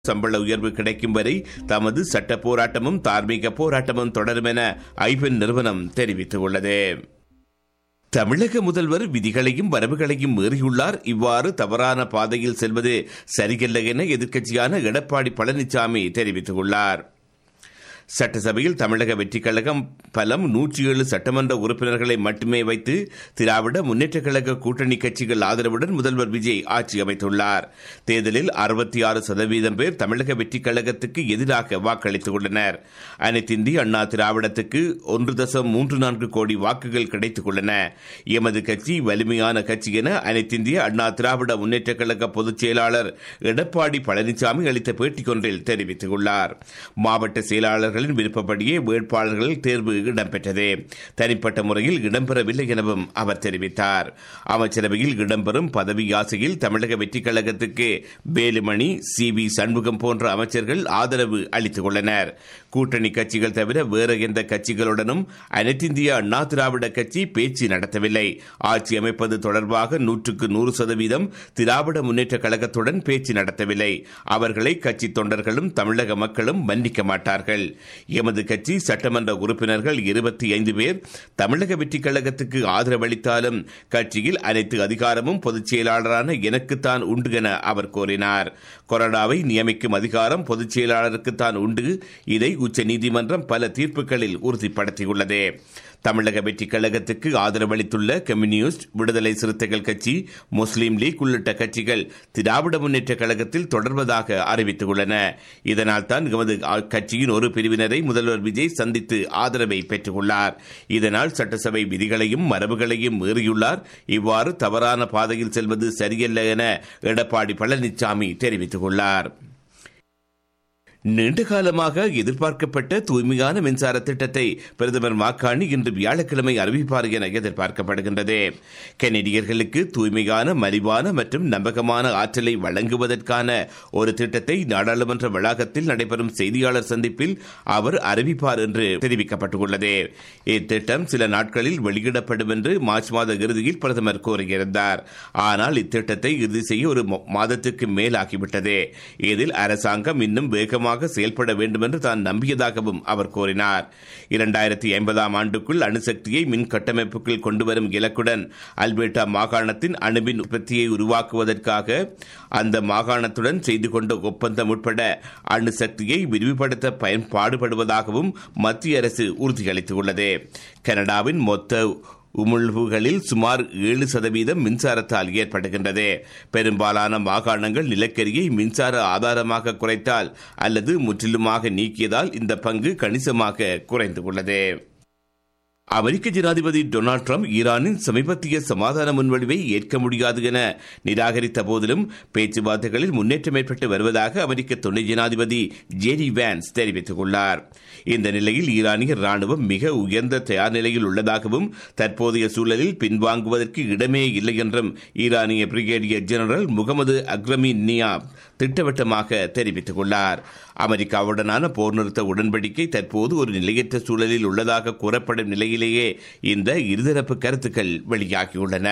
சம்பள உயர்வு கிடைக்கும் வரை தமது சட்ட போராட்டமும் தார்மீக போராட்டமும் தொடரும் என ஐபென் நிறுவனம் தெரிவித்துள்ளது. தமிழக முதல்வர் விதிகளையும் வரவுகளையும் மீறியுள்ளார். இவ்வாறு தவறான பாதையில் செல்வது சரியல்ல என எதிர்க்கட்சியான எடப்பாடி பழனிசாமி தெரிவித்துள்ளார். சட்டசபையில் தமிழக வெற்றிக் கழகம் பலம் 107 சட்டமன்ற உறுப்பினர்களை மட்டுமே வைத்து திராவிட முன்னேற்றக் கழக கூட்டணி கட்சிகள் ஆதரவுடன் முதல்வர் விஜய் ஆட்சி அமைத்துள்ளார். தேர்தலில் 66% பேர் தமிழக வெற்றிக் கழகத்துக்கு எதிராக வாக்களித்துள்ளனர். அனைத்திந்திய அண்ணா திராவிடத்துக்கு 1.34 கோடி வாக்குகள் கிடைத்துள்ளன. எமது கட்சி வலிமையான கட்சி என அனைத்திந்திய அண்ணா திராவிட முன்னேற்றக் கழக பொதுச் செயலாளர் எடப்பாடி பழனிசாமி அளித்த பேட்டிக்கொன்றில் தெரிவித்துள்ளார். மாவட்ட செயலாளர்கள் விருப்பப்படியே வேட்பாளர்கள் தேர்வு இடம்பெற்றது. தனிப்பட்ட முறையில் இடம்பெறவில்லை எனவும் அவர் தெரிவித்தார். அமைச்சரவையில் இடம்பெறும் பதவி ஆசையில் தமிழக வெற்றிக் கழகத்துக்கு வேலுமணி, சி.வி. சண்முகம் போன்ற அமைச்சர்கள் ஆதரவு அளித்துள்ளனர். கூட்டணி கட்சிகள் தவிர வேறு எந்த கட்சிகளுடனும் அனைத்திந்திய அண்ணா திராவிட கட்சி பேச்சு நடத்தவில்லை. ஆட்சி அமைப்பது தொடர்பாக 100% திராவிட முன்னேற்ற கழகத்துடன் பேச்சு நடத்தவில்லை. அவர்களை கட்சி தொண்டர்களும் தமிழக மக்களும் மன்னிக்க மாட்டார்கள். எமது கட்சி சட்டமன்ற உறுப்பினர்கள் 25 பேர் தமிழக வெற்றிக் கழகத்துக்கு ஆதரவளித்தாலும் கட்சியில் அனைத்து அதிகாரமும் பொதுச் செயலாளரான எனக்குத்தான் உண்டு என அவர் கூறினார். கொறடாவை நியமிக்கும் அதிகாரம் பொதுச் செயலாளருக்குத்தான் உண்டு. இதை உச்சநீதிமன்றம் பல தீர்ப்புகளில் உறுதிப்படுத்தியுள்ளது. தமிழக வெற்றிக் கழகத்துக்கு ஆதரவளித்துள்ள கம்யூனிஸ்ட், விடுதலை சிறுத்தைகள் கட்சி, முஸ்லீம் லீக் உள்ளிட்ட கட்சிகள் திராவிட முன்னேற்ற கழகத்தில் தொடர்வதாக அறிவித்துள்ளன. இதனால் தான் எமது கட்சியின் ஒரு பிரிவினரை முதல்வர் விஜய் சந்தித்து ஆதரவை பெற்றுள்ளார். இதனால் சட்டசபை விதிகளையும் மரபுகளையும் மீறியுள்ளார். இவ்வாறு தவறான பாதையில் செல்வது சரியல்ல என எடப்பாடி பழனிசாமி தெரிவித்துள்ளார். நீண்டகாலமாக எதிர்பார்க்கப்பட்ட தூய்மையான மின்சார திட்டத்தை பிரதமர் மாக்காணி இன்று வியாழக்கிழமை அறிவிப்பார் என எதிர்பார்க்கப்படுகின்றது. கனடியர்களுக்கு தூய்மையான, மலிவான மற்றும் நம்பகமான ஆற்றலை வழங்குவதற்கான ஒரு திட்டத்தை நாடாளுமன்ற வளாகத்தில் நடைபெறும் செய்தியாளர் சந்திப்பில் அவர் அறிவிப்பார் என்று தெரிவிக்கப்பட்டுள்ளது. இத்திட்டம் சில நாட்களில் வெளியிடப்படும் என்று மார்ச் மாத இறுதியில் பிரதமர் கூறியிருந்தார். ஆனால் இத்திட்டத்தை இறுதி செய்ய ஒரு மாதத்துக்கு மேலாகிவிட்டது. இதில் அரசாங்கம் இன்னும் வேகமாக செயல்பட வேண்டும் என்று தான் நம்பியதாகவும் அவர் கூறினார். 2050 ஆண்டுக்குள் அணுசக்தியை மின் கட்டமைப்புக்குள் கொண்டுவரும் இலக்குடன் அல்பர்டா மாகாணத்தின் அணுமின் உற்பத்தியை உருவாக்குவதற்காக அந்த மாகாணத்துடன் செய்து கொண்ட ஒப்பந்தம் உட்பட அணுசக்தியை விரிவுபடுத்த பயன்பாடுபடுவதாகவும் மத்திய அரசு உறுதியளித்துள்ளது. கனடாவின் மொத்த உமிழ்வுகளில் சுமார் 7% மின்சாரத்தால் ஏற்படுகின்றது. பெரும்பாலான மாகாணங்கள் நிலக்கரியை மின்சார ஆதாரமாக குறைத்தால் அல்லது முற்றிலுமாக நீக்கியதால் இந்த பங்கு கணிசமாக குறைந்துள்ளது. அமெரிக்க ஜனாதிபதி டொனால்டு டிரம்ப் ஈரானின் சமீபத்திய சமாதான முன்வடிவை ஏற்க முடியாது என நிராகரித்த போதிலும் பேச்சுவார்த்தைகளில் முன்னேற்றம் ஏற்பட்டு வருவதாக அமெரிக்க துணை ஜனாதிபதி ஜேடி வான்ஸ் தெரிவித்துள்ளார். இந்த நிலையில் ஈரானிய ராணுவம் மிக உயர்ந்த தயார் நிலையில் உள்ளதாகவும் தற்போதைய சூழலில் பின்வாங்குவதற்கு இடமே இல்லை என்றும் ஈரானிய பிரிகேடியர் ஜெனரல் முகமது அக்ரமி நியாப் திட்டவட்டமாக தெரிவித்துள்ளார். அமெரிக்காவுடனான போர் நிறுத்த உடன்படிக்கை தற்போது ஒரு நிலையற்ற சூழலில் உள்ளதாக கூறப்படும் நிலையிலேயே இந்த இருதரப்பு கருத்துக்கள் வெளியாகியுள்ளன.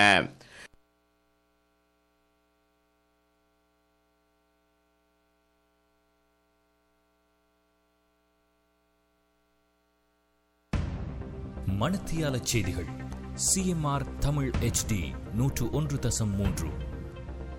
மணத்தியால செய்திகள் CMR தமிழ் HD 101.3